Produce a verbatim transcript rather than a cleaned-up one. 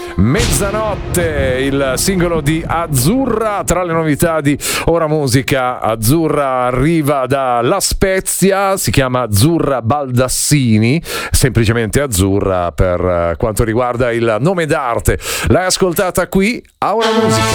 Mezzanotte, il singolo di Azzurra. Tra le novità di Ora Musica, Azzurra arriva da La Spezia, si chiama Azzurra Baldassini, semplicemente Azzurra per quanto riguarda il nome d'arte. L'hai ascoltata qui a Ora Musica.